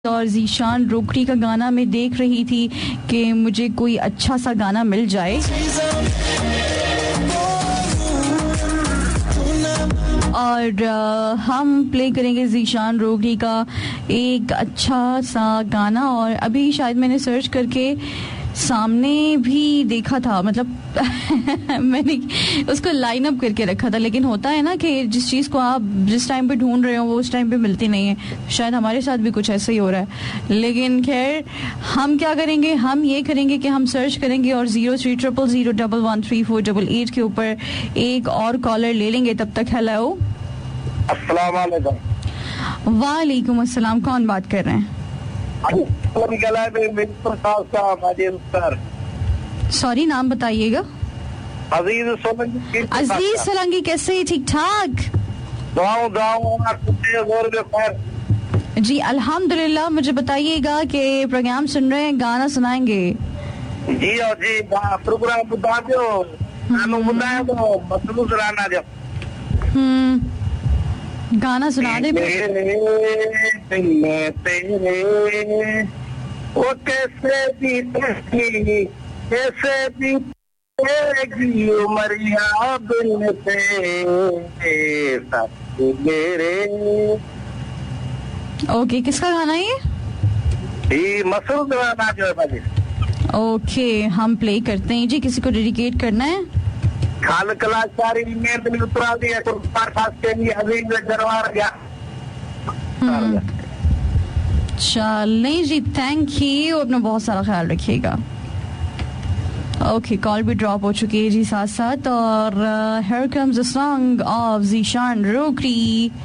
और ज़ीशान रोकड़ी का गाना मैं देख रही थी कि मुझे कोई अच्छा सा गाना मिल जाए और हम प्ले करेंगे ज़ीशान रोकड़ी का एक अच्छा सा गाना। और अभी शायद मैंने सर्च करके सामने भी देखा था, मतलब मैंने उसको लाइन अप करके रखा था, लेकिन होता है ना कि जिस चीज़ को आप जिस टाइम पे ढूंढ रहे हो वो उस टाइम पे मिलती नहीं है। शायद हमारे साथ भी कुछ ऐसा ही हो रहा है, लेकिन खैर हम क्या करेंगे, हम ये करेंगे कि हम सर्च करेंगे और 0300011348 के ऊपर एक और कॉलर ले लेंगे। तब तक हेलो, अस्सलाम वालेकुम। वालेकुम अस्सलाम, कौन बात कर रहे हैं? सॉरी, नाम बताइएगा। अजीज सोलंकी। अजीज सोलंकी, कैसे? ठीक ठाक जी, अल्हम्दुलिल्लाह। मुझे बताइएगा कि प्रोग्राम सुन रहे हैं, गाना सुनाएंगे जी? और जी प्रोग्राम बता दो, बताया तो मसरूफ रहना जो गाना सुना दे। तेरे वो कैसे बीतेगी, कैसे बीतेगी उमरिया बिन तेरे मेरे। ओके, किसका गाना है ये? मसरूफ रहना जो है भाजी। ओके, हम प्ले करते हैं जी। किसी को डेडिकेट करना है? खाल कलाकारी नींद नहीं उतरा दी है तो खास के लिए अजीज दरबार गया। चलें जी, थैंक यू, अपना बहुत सारा ख्याल रखिएगा। ओके, कॉल भी ड्रॉप हो चुकी है जी साथ साथ। और here comes the song of Zeeshan रोकड़ी।